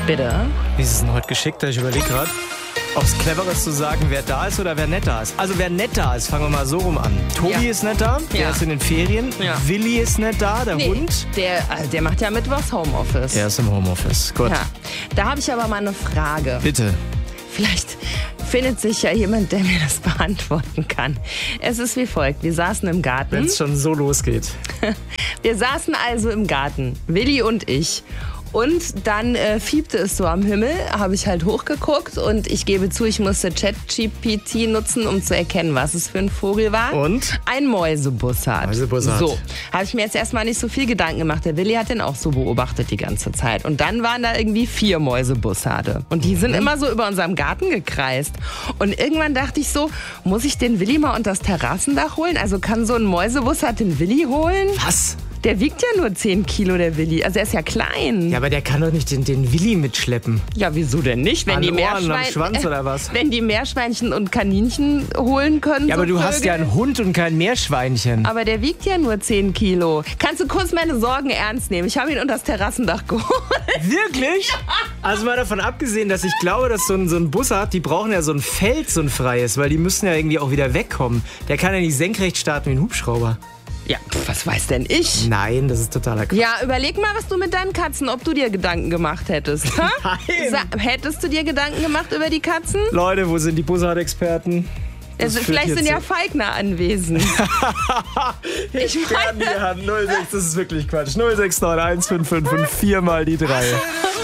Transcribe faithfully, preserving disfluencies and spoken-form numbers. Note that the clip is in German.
Bitte? Wie ist es denn heute geschickt? Ich überlege gerade, ob es clever ist zu sagen, wer da ist oder wer nett da ist. Also wer nett da ist, fangen wir mal so rum an. Tobi Ja. ist nett da, der Ja. ist in den Ferien. Ja. Willi ist nett da, der Nee, Hund. Der, äh, der macht ja mittwochs Homeoffice. Der ist im Homeoffice. Gut. Ja. Da habe ich aber mal eine Frage. Bitte. Vielleicht findet sich ja jemand, der mir das beantworten kann. Es ist wie folgt. Wir saßen im Garten. Wenn es schon so losgeht. Wir saßen also im Garten, Willi und ich. Und dann äh, fiebte es so am Himmel, habe ich halt hochgeguckt und ich gebe zu, ich musste ChatGPT nutzen, um zu erkennen, was es für ein Vogel war. Und? Ein Mäusebussard. Mäusebussard. So, habe ich mir jetzt erstmal nicht so viel Gedanken gemacht. Der Willi hat den auch so beobachtet die ganze Zeit. Und dann waren da irgendwie vier Mäusebussarde. Und die sind immer so über unserem Garten gekreist. Und irgendwann dachte ich so, muss ich den Willi mal unter das Terrassendach holen? Also kann so ein Mäusebussard den Willi holen? Was? Der wiegt ja nur zehn Kilo, der Willi. Also er ist ja klein. Ja, aber der kann doch nicht den, den Willi mitschleppen. Ja, wieso denn nicht? Wenn An die Ohren, am Meerschwein- Schwanz oder was? Wenn die Meerschweinchen und Kaninchen holen können. Ja, aber so du hast Vögel. ja einen Hund und kein Meerschweinchen. Aber der wiegt ja nur zehn Kilo. Kannst du kurz meine Sorgen ernst nehmen? Ich habe ihn unter das Terrassendach geholt. Wirklich? Also mal davon abgesehen, dass ich glaube, dass so ein, so ein Bussard, die brauchen ja so ein Feld, so ein freies, weil die müssen ja irgendwie auch wieder wegkommen. Der kann ja nicht senkrecht starten wie ein Hubschrauber. Ja, pf, was weiß denn ich? Nein, das ist totaler Quatsch. Ja, überleg mal, was du mit deinen Katzen, ob du dir Gedanken gemacht hättest. Ha? Nein. Sa- hättest du dir Gedanken gemacht über die Katzen? Leute, wo sind die Bussard-Experten? Das Also, führt vielleicht hier sind ja zu- Feigner anwesend. Ich meine, null sechs, das ist wirklich Quatsch. null sechs neun eins fünf fünf fünf vier mal die drei.